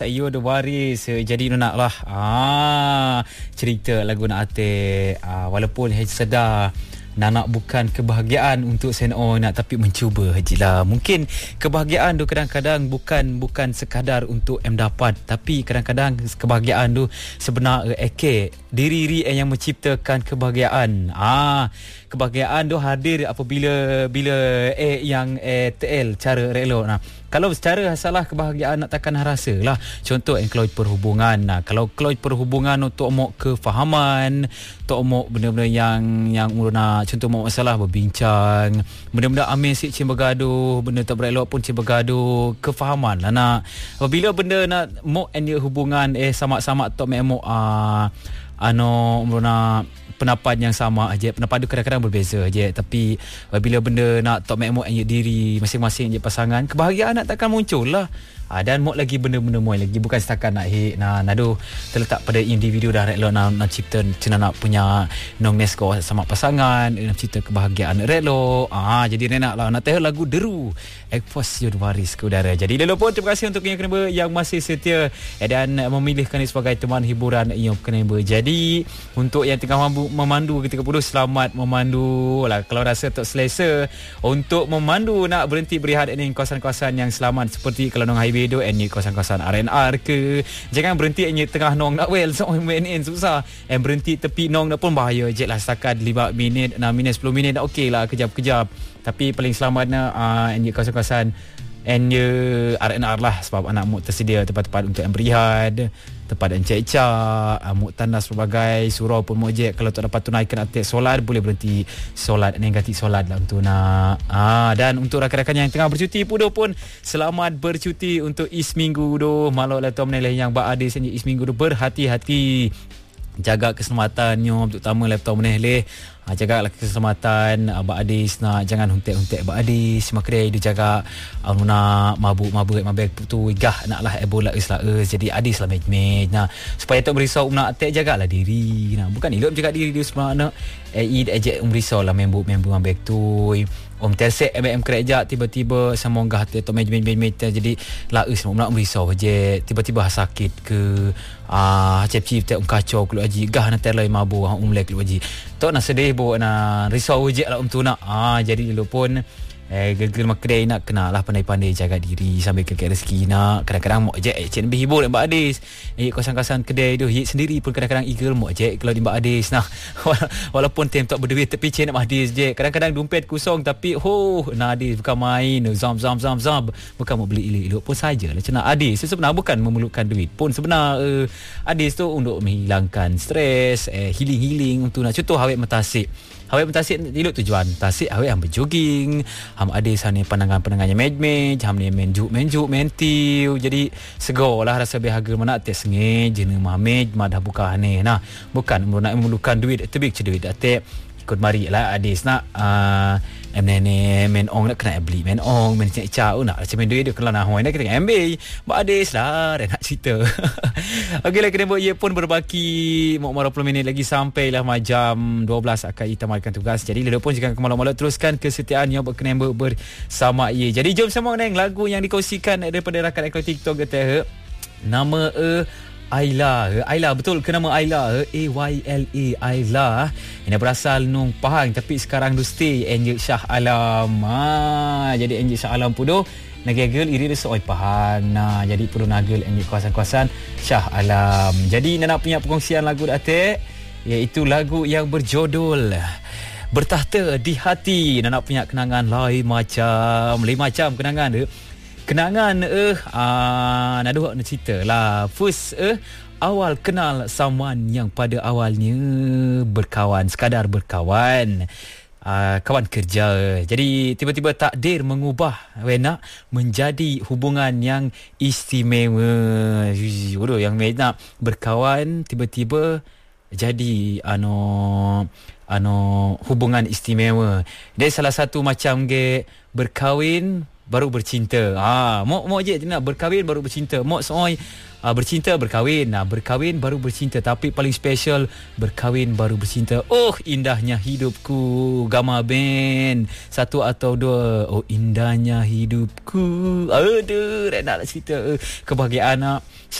Iyo The Waris. Jadi nak lah cerita lagu nak ate walaupun sedar nak bukan kebahagiaan untuk seno nak, tapi mencuba je lah. Mungkin kebahagiaan tu kadang-kadang bukan sekadar untuk dapat, tapi kadang-kadang kebahagiaan tu sebenar diri yang menciptakan kebahagiaan. Kebahagiaan tu hadir apabila yang TL cara relo. Kalau secara salah kebahagiaan nak takkan rasa lah. Contoh kalau perhubungan. Kalau perhubungan untuk mau kefahaman, untuk mau benda-benda yang nak contoh mau masalah berbincang, benda-benda amin sik cim bergaduh, benda tak berelok pun cim bergaduh, kefahaman lah nak. Apabila benda nak mau dia hubungan sama-sama tok mau nak pendapat yang sama aja. Pendapat tu kadang-kadang berbeza aja, tapi bila benda nak tok mek diri masing-masing je pasangan, kebahagiaan nak takkan muncul lah. Dan mau lagi benda-benda moi lagi bukan setakat nak nado terletak pada individu dah relo nak cipta cina nak punya nongnes ko sama pasangan, nak cipta kebahagiaan relo. Jadi nak lah nak tahu lagu Deru Ekpos Yo The Waris ke udara. Jadi lelo pun terima kasih untuk yang masih setia dan memilihkan ini sebagai teman hiburan yang kena. Jadi untuk yang tengah memandu ketika putus, selamat memandu lah. Kalau rasa tak selesa untuk memandu, nak berhenti berehat di kawasan-kawasan yang selamat seperti kalau nong highway do ni kawasan-kawasan R&R ke, jangan berhenti hanya tengah nong nak so main susah berhenti tepi nong nak pun bahaya je lah. Setakat 5 minit 6 minit 10 minit dah okey lah, kejap-kejap. Tapi paling selamatnya ni kawasan-kawasan R&R lah, sebab anak mu tersedia tempat-tempat untuk berehat, tempat encik-encik, mu tandas pelbagai surau pun mojek. Kalau tak dapat tunaikan atik solat, boleh berhenti solat dan ganti solat lah untuk nak. Dan untuk rakan-rakan yang tengah bercuti pun selamat bercuti untuk isminggu do. Malau lah tu menilai yang ada senja isminggu do, berhati-hati. Jaga keselamatannya, terutama laptop meneleh. Jaga keselamatan Abang Adis, nak jangan huntek-huntek Abang Adis. Makanya dia jaga nak mabuk tu gah naklah ebola Israel. Jadi Adis lah mej. Supaya tak berisau nak atek, jagalah diri. Bukan elok jaga diri dia sebenarnya. Ejek berisau lah member mabek tu. Om tersek MM kerja tiba-tiba sama gah tu mej. Jadi laus nak berisau je. Tiba-tiba sakit ke cip-cip tak kacau keluar haji. Gah nak terlai mabuk umlek keluar haji. Tok nak sedih nak risau je lah tu nak. Jadi dulu pun gegel makdai nak kena lah pandai-pandai jaga diri sambil kekek rezeki nak. Kadang-kadang mau je cik lebih hibur Mbak Adis. Kawasan-kawasan kedai tu sendiri pun kadang-kadang eagle mau je kalau di Mbak Adis nah. Walaupun time tak berduit tapi cik nak Mbak Adis je. Kadang-kadang dompet kosong tapi nak Adis bukan main zam bukan mau beli ilik pun sajalah cina Adis. Sebenarnya bukan memerlukan duit pun sebenar. Adis tu untuk menghilangkan stres, healing untuk nak contoh awet metasik. Awet mentasik elok tujuan tasik awet ham berjogging, ham ada sana pandangan-pandangannya mej, ham ni menjuk mentiu. Jadi segolah rasa berharga mana atek sengej jeuna mamej madah buka aneh. Bukan nak memerlukan duit tebik duit atek ikut mari lah Adis nak men ong nak kena beli men ong men cak nak macam duit dia kalau nak hoi nak kita ambil Mbak Adis lah dan nak cerita. Okeylah kena buat ia pun berbaki mau 20 minit lagi sampailah jam 12 akan kita tamatkan tugas. Jadi lepas pun jangan kemalam-malam teruskan kesetiaan yang berkenan bersama ia. Jadi jom sama dengan lagu yang dikongsikan daripada rakan akun TikTok kata nama Ayla, betul ke nama Ayla? AYLA, Ayla. Ini berasal nung Pahang tapi sekarang du stay Enjek Shah Alam. Jadi Enjek Shah Alam pudo nagel iri sooi Pahang. Jadi perlu nagel Enjek kawasan-kawasan Shah Alam. Jadi nak punya perkongsian lagu datek, iaitu lagu yang berjudul Bertahta di Hati. Nak punya kenangan lain macam kenangan dia. Kenangan nak cerita lah. First awal kenal someone yang pada awalnya sekadar berkawan, kawan kerja. Jadi tiba-tiba takdir mengubah menjadi hubungan yang istimewa. Yang nak berkawan tiba-tiba jadi hubungan istimewa. Dia salah satu macam berkahwin baru bercinta. Mok je nak berkahwin baru bercinta. Mok sooi bercinta berkahwin. Berkahwin baru bercinta. Tapi paling special berkahwin baru bercinta. Oh indahnya hidupku. Gama band 1 atau 2. Oh indahnya hidupku. Aduh nak cerita kebahagiaan nak.